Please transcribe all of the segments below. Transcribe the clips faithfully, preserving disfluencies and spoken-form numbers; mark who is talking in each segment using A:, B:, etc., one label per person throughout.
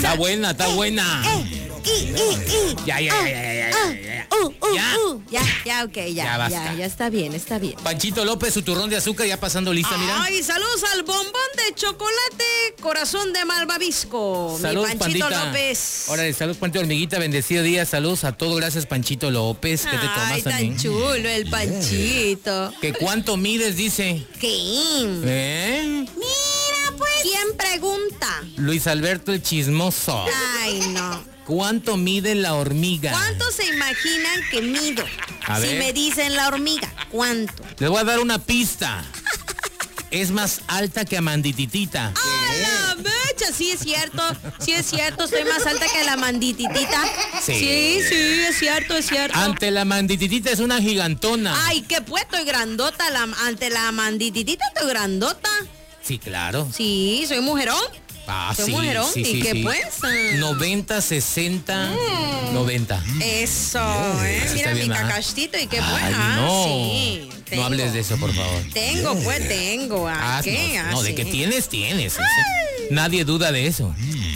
A: Está buena, está buena. Ya, ya, ya, ya, ya, ya. Ya,
B: ya, ya, ok, ya,
A: Ya basta.
B: ya, ya está bien, está bien.
A: Panchito López, su turrón de azúcar ya pasando lista, mira.
B: Ay, saludos al bombón de chocolate, corazón de malvavisco.
A: Salud,
B: mi Panchito
A: pandita.
B: López.
A: Órale, salud, Panchito Hormiguita, bendecido día, saludos a todos, gracias, Panchito López. ¿Qué te tomas
B: Ay, tan
A: también?
B: chulo el Panchito.
A: ¿Que cuánto mides, dice?
B: ¿Qué?
A: ¿Eh?
B: Mira, pues. ¿Quién pregunta?
A: Luis Alberto el chismoso.
B: Ay, no.
A: ¿Cuánto mide la hormiga?
B: ¿Cuánto se imaginan que mido?
A: A
B: si
A: ver.
B: me dicen la hormiga, ¿cuánto?
A: Les voy a dar una pista. Es más alta que Amandititita.
B: ¡A la mecha! Sí, es cierto, sí es cierto, estoy más alta que la mandititita.
A: Sí.
B: Sí, sí, es cierto, es cierto.
A: Ante la Mandititita es una gigantona.
B: Ay, qué pues, estoy grandota, la, ante la mandititita estoy grandota.
A: Sí, claro.
B: Sí, soy mujerón.
A: Ah,
B: soy
A: sí,
B: mujerón,
A: sí,
B: ¿y
A: sí,
B: qué
A: sí.
B: pues?
A: noventa, sesenta,
B: Mm.
A: noventa.
B: Eso, ¿eh?
A: Eso
B: Mira
A: está
B: mi
A: bien, ¿ah?
B: cacastito y qué
A: Ay,
B: pues, ah,
A: no.
B: sí.
A: No
B: tengo.
A: hables de eso, por favor.
B: Tengo, pues, tengo. ¿A
A: Ah,
B: qué?
A: no,
B: Ah,
A: no, de
B: sí.
A: que tienes, tienes. Eso. Nadie duda de eso.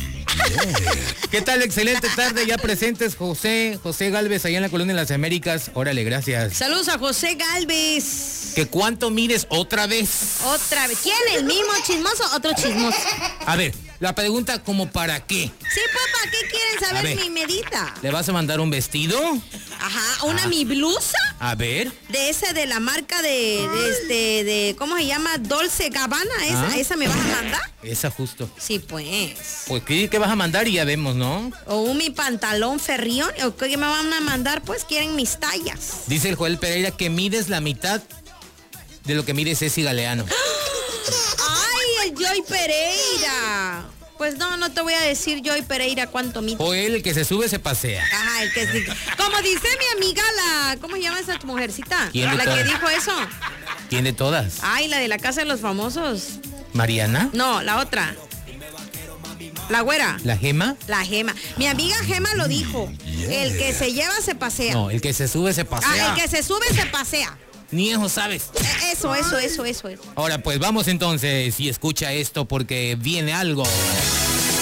A: ¿Qué tal? Excelente tarde, ya presentes José, José Galvez allá en la Colonia de las Américas. Órale, gracias.
B: Saludos a José Galvez.
A: ¿Que cuánto mides otra vez?
B: Otra vez. ¿Quién? ¿El mismo chismoso? Otro chismoso.
A: A ver, la pregunta como para qué.
B: Sí, papá, ¿qué quieren
A: A
B: saber
A: ver.
B: mi medida?
A: ¿Le vas a mandar un vestido?
B: Ajá, una
A: Ah.
B: mi blusa
A: A ver.
B: de ese de la marca de, de este de ¿cómo se llama? Dolce Gabbana, esa,
A: Ah.
B: esa me vas a mandar?
A: Esa justo.
B: Sí, pues.
A: Pues ¿qué, qué vas a mandar? Y ya vemos, ¿no?
B: O un mi pantalón ferrión, o qué me van a mandar, pues quieren mis tallas.
A: Dice el Joel Pereira que mides la mitad de lo que mide Ceci Galeano.
B: ¡Ay, el Joy Pereira! Pues no, no te voy a decir Joy Pereira cuánto mide.
A: Joel, el que se sube se pasea.
B: Ajá, el que sí. Como dice mi amiga la, ¿cómo se llama esa mujercita?
A: ¿Quién de
B: La
A: todas?
B: que dijo eso.
A: Tiene todas.
B: Ay, la de la casa de los famosos.
A: ¿Mariana?
B: No, la otra. La güera.
A: ¿La Gema?
B: La Gema. Mi amiga Gema lo dijo. El que se lleva se pasea.
A: No, el que se sube se pasea.
B: Ah, el que se sube se pasea.
A: Ni eso sabes.
B: Eh, Eso, eso, eso, eso, eso.
A: Ahora pues vamos entonces y escucha esto porque viene algo.